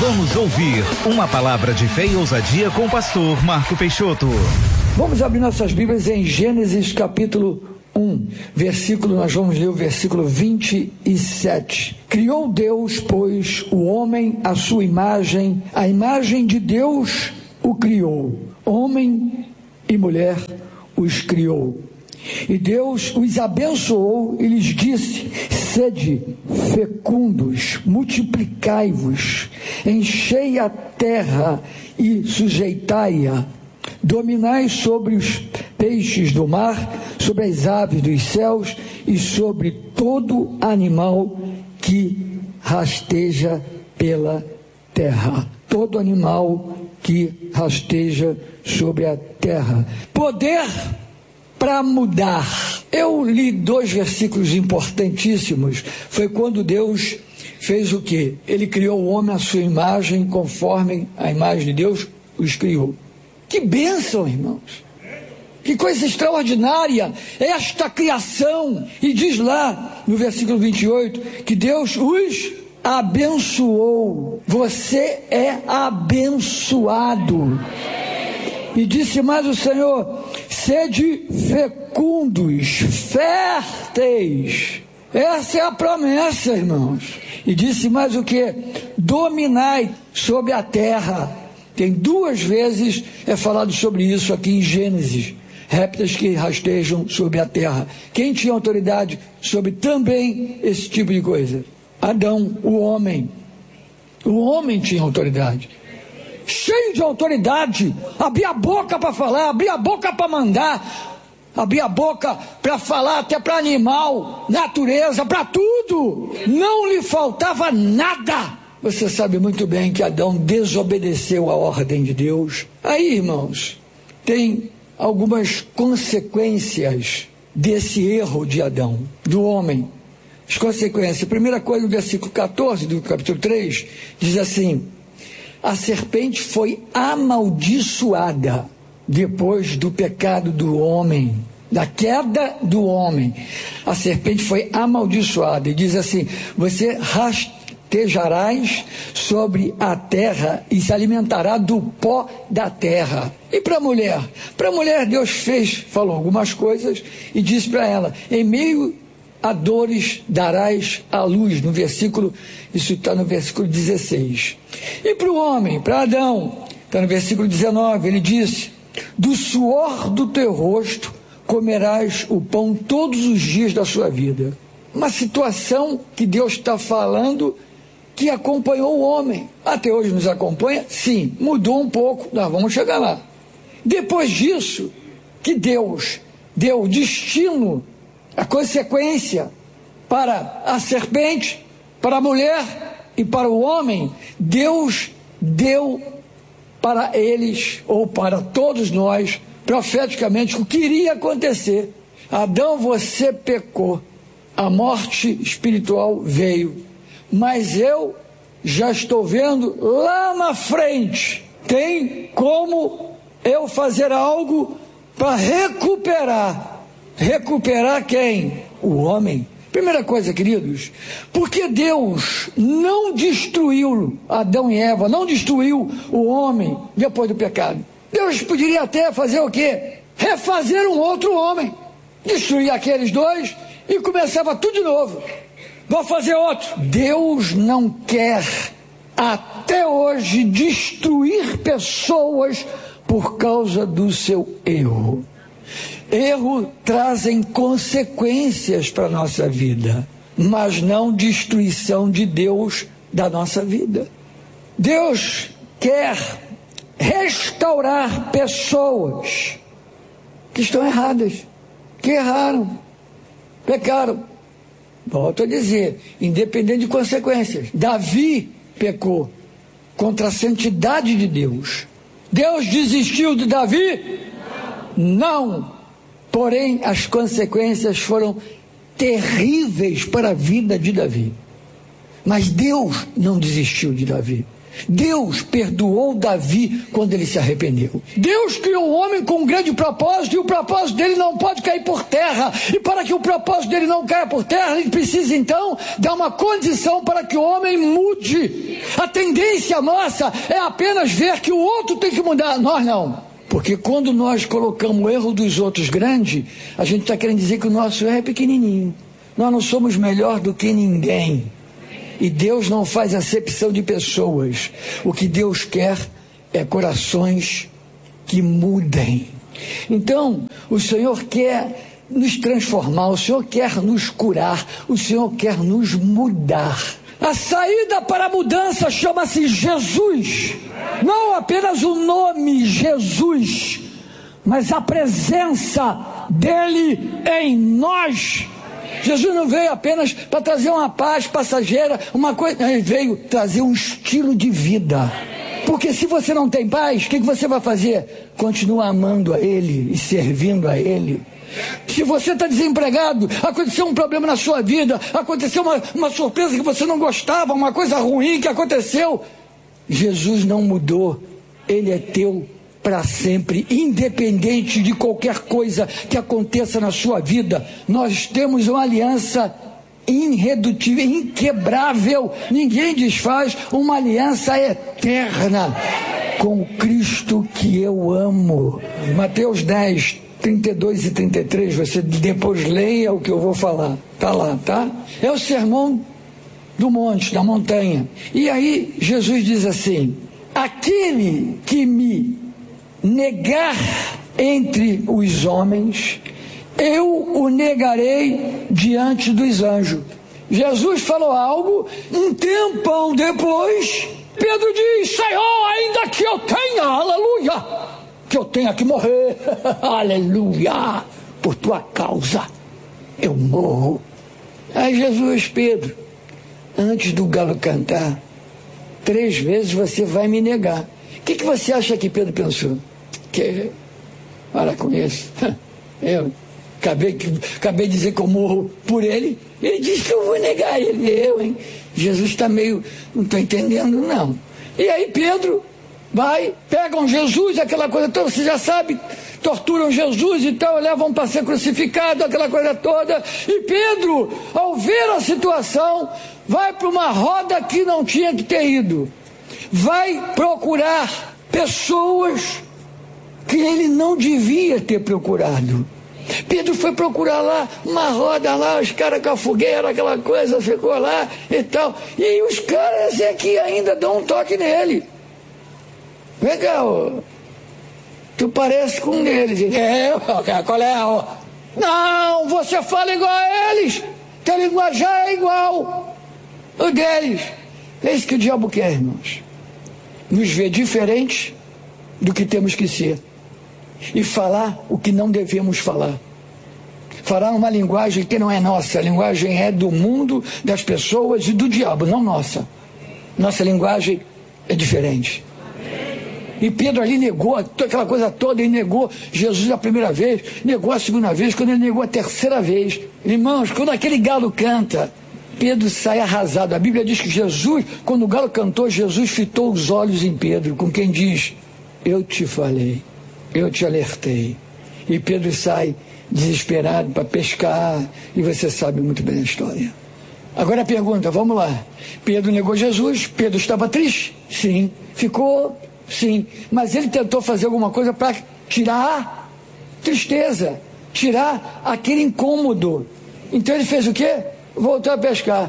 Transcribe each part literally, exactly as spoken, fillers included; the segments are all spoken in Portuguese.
Vamos ouvir uma palavra de fé e ousadia com o pastor Marco Peixoto. Vamos abrir nossas Bíblias em Gênesis capítulo um, versículo, nós vamos ler o versículo vinte e sete. Criou Deus, pois, o homem à sua imagem, a imagem de Deus o criou, homem e mulher os criou. E Deus os abençoou e lhes disse: sede fecundos, multiplicai-vos, enchei a terra e sujeitai-a, dominai sobre os peixes do mar, sobre as aves dos céus e sobre todo animal que rasteja pela terra. Todo animal que rasteja sobre a terra. Poder para mudar. Eu li dois versículos importantíssimos. Foi quando Deus fez o quê? Ele criou o homem à sua imagem, conforme a imagem de Deus os criou. Que bênção, irmãos! Que coisa extraordinária esta criação! E diz lá no versículo vinte e oito que Deus os abençoou. Você é abençoado. E disse mais o Senhor: sede fecundos, férteis. Essa é a promessa, irmãos. E disse mais o que? Dominai sobre a terra. Tem duas vezes é falado sobre isso aqui em Gênesis. Répteis que rastejam sobre a terra. Quem tinha autoridade sobre também esse tipo de coisa? Adão, o homem. O homem tinha autoridade. Cheio de autoridade, abria a boca para falar, abria a boca para mandar, abria a boca para falar até para animal, natureza, para tudo. Não lhe faltava nada. Você sabe muito bem que Adão desobedeceu a ordem de Deus. Aí, irmãos, tem algumas consequências desse erro de Adão, do homem. As consequências. A primeira coisa, no versículo catorze do capítulo três, diz assim: a serpente foi amaldiçoada depois do pecado do homem, da queda do homem. A serpente foi amaldiçoada. E diz assim: você rastejarás sobre a terra e se alimentará do pó da terra. E para a mulher? Para a mulher Deus fez, falou algumas coisas e disse para ela: em meio a dores darás à luz, no versículo, isso está no versículo dezesseis. E para o homem, para Adão, está no versículo dezenove, ele disse: do suor do teu rosto comerás o pão todos os dias da sua vida. Uma situação que Deus está falando que acompanhou o homem. Até hoje nos acompanha? Sim, mudou um pouco, nós vamos chegar lá. Depois disso, que Deus deu destino, a consequência para a serpente, para a mulher e para o homem, Deus deu para eles, ou para todos nós, profeticamente, o que iria acontecer. Adão, você pecou, a morte espiritual veio, mas eu já estou vendo lá na frente, tem como eu fazer algo para recuperar. Recuperar quem? O homem. Primeira coisa, queridos, porque Deus não destruiu Adão e Eva, não destruiu o homem depois do pecado. Deus poderia até fazer o quê? Refazer um outro homem. Destruir aqueles dois e começava tudo de novo. Vou fazer outro. Deus não quer até hoje destruir pessoas por causa do seu erro. Erro trazem consequências para a nossa vida, mas não destruição de Deus da nossa vida. Deus quer restaurar pessoas que estão erradas, que erraram, pecaram. Volto a dizer, independente de consequências. Davi pecou contra a santidade de Deus. Deus desistiu de Davi? Não. Porém, as consequências foram terríveis para a vida de Davi. Mas Deus não desistiu de Davi. Deus perdoou Davi quando ele se arrependeu. Deus criou o homem com um grande propósito, e o propósito dele não pode cair por terra. E para que o propósito dele não caia por terra, ele precisa então dar uma condição para que o homem mude A tendência nossa é apenas ver que o outro tem que mudar. Nós não. Porque quando nós colocamos o erro dos outros grande, a gente está querendo dizer que o nosso erro é pequenininho. Nós não somos melhor do que ninguém. E Deus não faz acepção de pessoas. O que Deus quer é corações que mudem. Então, o Senhor quer nos transformar, o Senhor quer nos curar, o Senhor quer nos mudar. A saída para a mudança chama-se Jesus. Não apenas o nome Jesus, mas a presença dele em nós. Jesus não veio apenas para trazer uma paz passageira, uma coisa, ele veio trazer um estilo de vida. Porque se você não tem paz, o que, que você vai fazer? Continua amando a Ele e servindo a Ele. Se você está desempregado, aconteceu um problema na sua vida, aconteceu uma, uma surpresa que você não gostava, uma coisa ruim que aconteceu, Jesus não mudou, Ele é teu para sempre, independente de qualquer coisa que aconteça na sua vida. Nós temos uma aliança irredutível, inquebrável, ninguém desfaz, uma aliança eterna com Cristo que eu amo. Mateus dez, trinta e dois e trinta e três, você depois leia o que eu vou falar, tá lá, tá? É o sermão do monte, da montanha. E aí Jesus diz assim: aquele que me negar entre os homens, eu o negarei diante dos anjos. Jesus falou algo, um tempão depois, Pedro diz: Senhor, ainda que eu tenha, aleluia, que eu tenha que morrer, aleluia, por tua causa, eu morro. Aí Jesus, Pedro, antes do galo cantar, três vezes você vai me negar. O que, que você acha que Pedro pensou? Que, para com isso, eu acabei, acabei de dizer que eu morro por ele, ele diz que eu vou negar ele, eu, hein? Jesus está meio, não estou entendendo não. E aí Pedro vai, pegam Jesus, aquela coisa toda, você já sabe, torturam Jesus e tal, levam para ser crucificado, aquela coisa toda, e Pedro, ao ver a situação, vai para uma roda que não tinha que ter ido, vai procurar pessoas que ele não devia ter procurado. Pedro foi procurar lá, uma roda lá, os caras com a fogueira, aquela coisa, ficou lá e tal, e os caras é que ainda dão um toque nele. Vem cá, ó, tu parece com um deles. É, qual é? Ó. Não, você fala igual a eles, teu linguajar é igual o deles. É isso que o diabo quer, irmãos, nos ver diferentes do que temos que ser e falar o que não devemos falar, falar uma linguagem que não é nossa. A linguagem é do mundo, das pessoas e do diabo, não nossa. Nossa linguagem é diferente. E Pedro ali negou aquela coisa toda, ele negou Jesus a primeira vez, negou a segunda vez, quando ele negou a terceira vez. Irmãos, quando aquele galo canta, Pedro sai arrasado. A Bíblia diz que Jesus, quando o galo cantou, Jesus fitou os olhos em Pedro, com quem diz: eu te falei, eu te alertei. E Pedro sai desesperado para pescar, e você sabe muito bem a história. Agora a pergunta, vamos lá. Pedro negou Jesus, Pedro estava triste? Sim. Ficou? Sim. Mas ele tentou fazer alguma coisa para tirar a tristeza, tirar aquele incômodo. Então ele fez o quê? Voltou a pescar.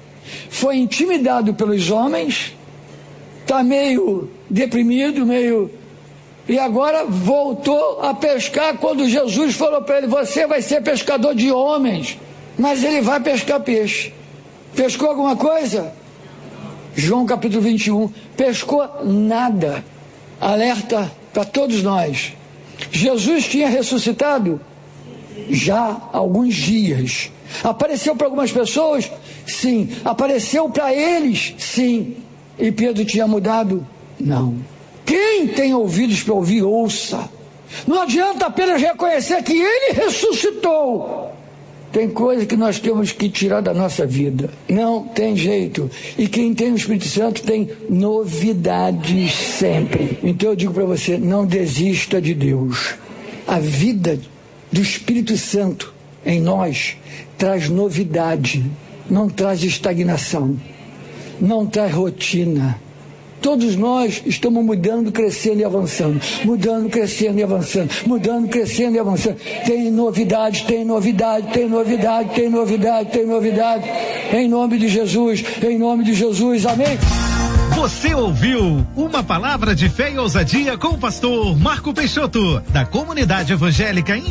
Foi intimidado pelos homens, está meio deprimido, meio... E agora voltou a pescar quando Jesus falou para ele: você vai ser pescador de homens, mas ele vai pescar peixe. Pescou alguma coisa? João capítulo vinte e um, pescou nada. Alerta para todos nós. Jesus tinha ressuscitado já há alguns dias. Apareceu para algumas pessoas? Sim. Apareceu para eles? Sim. E Pedro tinha mudado? Não. Quem tem ouvidos para ouvir, ouça. Não adianta apenas reconhecer que ele ressuscitou. Tem coisa que nós temos que tirar da nossa vida. Não tem jeito. E quem tem o Espírito Santo tem novidades sempre. Então eu digo para você, não desista de Deus. A vida do Espírito Santo em nós traz novidade, não traz estagnação, não traz rotina. Todos nós estamos mudando, crescendo e avançando. Mudando, crescendo e avançando. Mudando, crescendo e avançando. Tem novidade, tem novidade, tem novidade, tem novidade, tem novidade. Em nome de Jesus, em nome de Jesus, amém. Você ouviu Uma Palavra de Fé e Ousadia com o pastor Marco Peixoto, da Comunidade Evangélica